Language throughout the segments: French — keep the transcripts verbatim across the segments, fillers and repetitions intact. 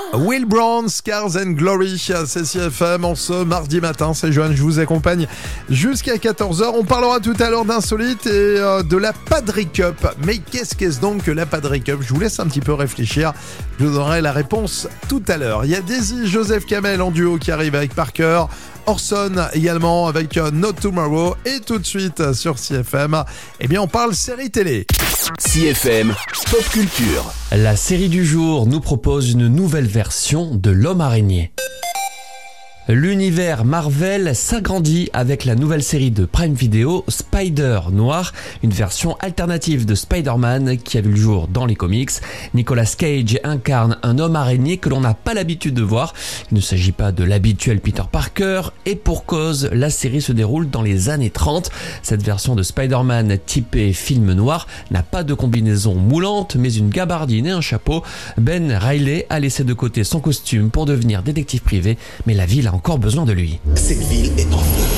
Will Brown, Scars and Glory, c'est C F M en ce mardi matin, c'est Johan, je vous accompagne jusqu'à quatorze heures. On parlera tout à l'heure d'insolite et euh, de la Padri Cup. Mais qu'est-ce qu'est-ce donc que la Padri Cup ? Je vous laisse un petit peu réfléchir, je vous donnerai la réponse tout à l'heure. Il y a Daisy, Joseph Kamel en duo qui arrive avec Parker, Orson également avec No Tomorrow, et tout de suite sur C F M, eh bien on parle série télé. C F M Pop Culture. La série du jour nous propose une nouvelle version de l'Homme Araignée. L'univers Marvel s'agrandit avec la nouvelle série de Prime Video, Spider Noir, une version alternative de Spider-Man qui a vu le jour dans les comics. Nicolas Cage incarne un homme araignée que l'on n'a pas l'habitude de voir. Il ne s'agit pas de l'habituel Peter Parker, et pour cause, la série se déroule dans les années trente. Cette version de Spider-Man typée film noir n'a pas de combinaison moulante, mais une gabardine et un chapeau. Ben Reilly a laissé de côté son costume pour devenir détective privé, mais la ville a encore besoin de lui. Cette ville est en feu.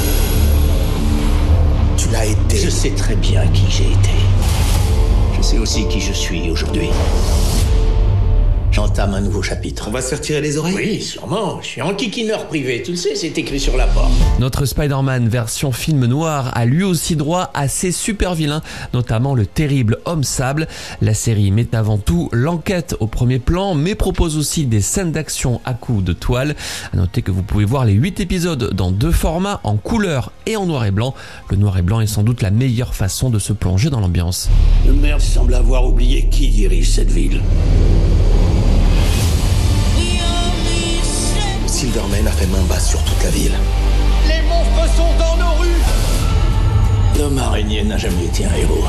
Tu l'as été. Je sais très bien qui j'ai été. Je sais aussi qui je suis aujourd'hui. J'entame un nouveau chapitre. On va se faire tirer les oreilles ? Oui, sûrement. Je suis enquiquineur privé, tu le sais, c'est écrit sur la porte. Notre Spider-Man version film noir a lui aussi droit à ses super vilains, notamment le terrible Homme Sable. La série met avant tout l'enquête au premier plan, mais propose aussi des scènes d'action à coups de toile. À noter que vous pouvez voir les huit épisodes dans deux formats, en couleur et en noir et blanc. Le noir et blanc est sans doute la meilleure façon de se plonger dans l'ambiance. Le maire semble avoir oublié qui dirige cette ville. Silverman a fait main basse sur toute la ville. Les monstres sont dans nos rues. L'homme araignée n'a jamais été un héros.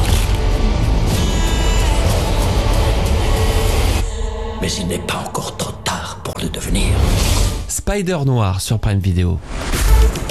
Mais il n'est pas encore trop tard pour le devenir. Spider Noir sur Prime Video.